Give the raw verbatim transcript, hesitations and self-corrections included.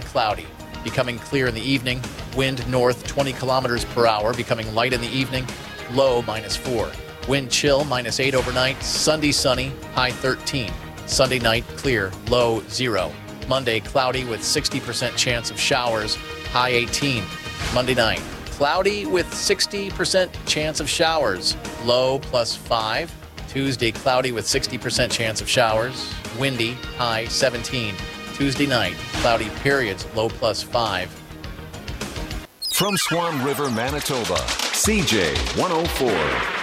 cloudy, becoming clear in the evening. Wind north twenty kilometers per hour, becoming light in the evening. Low minus four. Wind chill minus eight overnight. Sunday sunny, high thirteen. Sunday night clear, low zero. Monday cloudy with sixty percent chance of showers, high eighteen. Monday night cloudy with sixty percent chance of showers, low plus five. Tuesday cloudy with sixty percent chance of showers, windy, high seventeen. Tuesday night cloudy periods, low plus five. From Swan River, Manitoba, C J one oh four.